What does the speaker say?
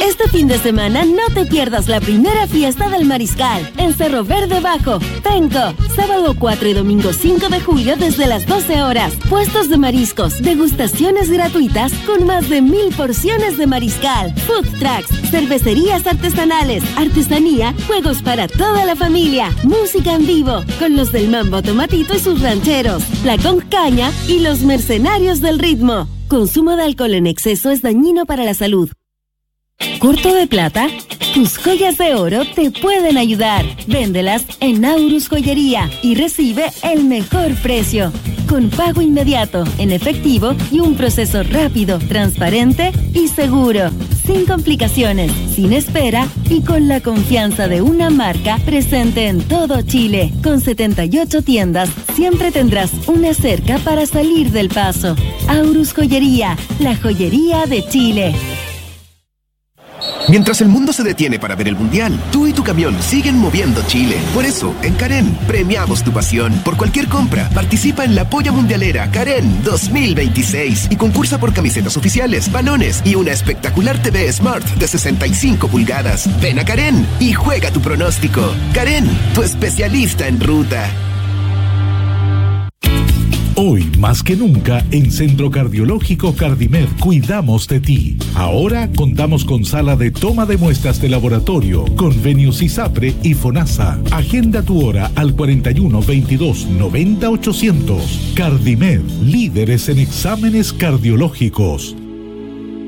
Este fin de semana no te pierdas la primera fiesta del Mariscal en Cerro Verde Bajo, Penco. Sábado 4 y domingo 5 de julio desde las 12 horas. Puestos de mariscos, degustaciones gratuitas con más de 1000 porciones de mariscal, food trucks, cervecerías artesanales, artesanía, juegos para toda la familia, música en vivo con los del Mambo Tomatito y sus rancheros, la Concaña y los mercenarios del ritmo. Consumo de alcohol en exceso es dañino para la salud. ¿Corto de plata? Tus joyas de oro te pueden ayudar. Véndelas en Aurus Joyería y recibe el mejor precio. Con pago inmediato, en efectivo y un proceso rápido, transparente y seguro. Sin complicaciones, sin espera y con la confianza de una marca presente en todo Chile. Con 78 tiendas, siempre tendrás una cerca para salir del paso. Aurus Joyería, la joyería de Chile. Mientras el mundo se detiene para ver el Mundial, tú y tu camión siguen moviendo Chile. Por eso, en Karen, premiamos tu pasión. Por cualquier compra, participa en la Polla Mundialera Karen 2026 y concursa por camisetas oficiales, balones y una espectacular TV Smart de 65 pulgadas. Ven a Karen y juega tu pronóstico. Karen, tu especialista en ruta. Hoy, más que nunca, en Centro Cardiológico Cardimed cuidamos de ti. Ahora contamos con sala de toma de muestras de laboratorio, convenios ISAPRE y FONASA. Agenda tu hora al 41 22 90 800. Cardimed, líderes en exámenes cardiológicos.